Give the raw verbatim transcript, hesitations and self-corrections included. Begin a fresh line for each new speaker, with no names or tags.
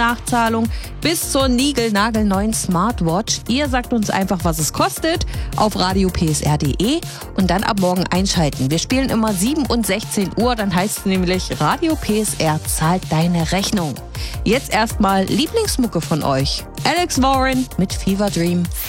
Nachzahlung bis zur niegelnagelneuen Smartwatch. Ihr sagt uns einfach, was es kostet, auf radio p s r punkt d e und dann ab morgen einschalten. Wir spielen immer sieben und sechzehn Uhr, dann heißt es nämlich Radio P S R zahlt deine Rechnung. Jetzt erstmal Lieblingsmucke von euch. Alex Warren mit Fever Dream.